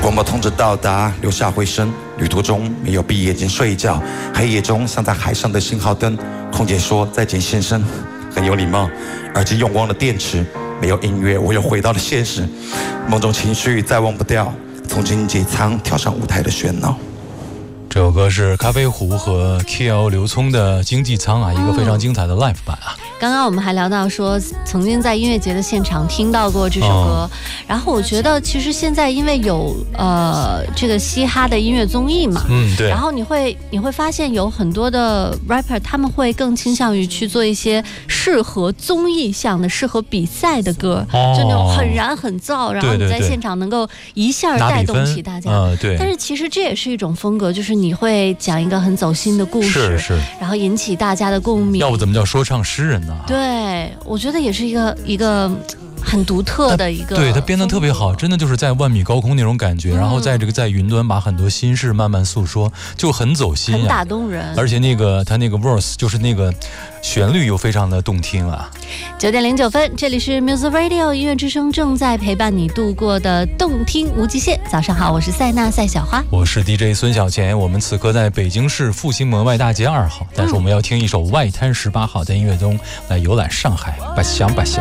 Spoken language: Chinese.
广播通知到达，留下回声。旅途中没有闭眼睛睡觉，黑夜中像在海上的信号灯。空姐说再见先生，很有礼貌。耳机用光了电池，没有音乐，我又回到了现实。梦中情绪再忘不掉，从经济舱跳上舞台的喧闹。 这首歌是咖啡壶和 KL 刘聪的经济舱啊，一个非常精彩的 live 版啊。 刚刚我们还聊到说，曾经在音乐节的现场听到过这首歌，然后我觉得其实现在因为有这个嘻哈的音乐综艺嘛， 对， 然后你会发现有很多的 rapper 他们会更倾向于去做一些适合综艺向的、适合比赛的歌，就那种很燃很燥，然后你在现场能够一下带动起大家。 对。 但是其实这也是一种风格，就是你会讲一个很走心的故事， 是， 然后引起大家的共鸣。 要不怎么叫说唱诗人呢？ 对，我觉得也是一个很独特的一个， 对，他编得特别好，真的就是在万米高空那种感觉，然后在云端把很多心事慢慢诉说，就很走心啊， 很打动人。 而且他那个 verse 就是那个旋律又非常的动听啊。 9:09，这里是 Music Radio 音乐之声，正在陪伴你度过的动听无极限。早上好，我是塞纳赛小花， 我是 DJ 孙小钱。我们此刻在北京市复兴门外大街2号，但是我们要听一首外滩18号，在音乐中来游览上海，把想。